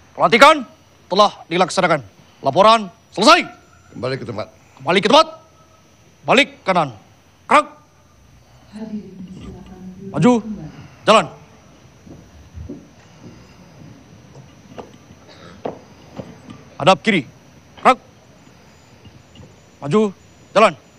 Pelantikan telah dilaksanakan. Laporan selesai. Kembali ke tempat. Kembali ke tempat. Balik kanan. Gerak. Maju. Jalan. Hadap kiri. Gerak. Maju. Jalan.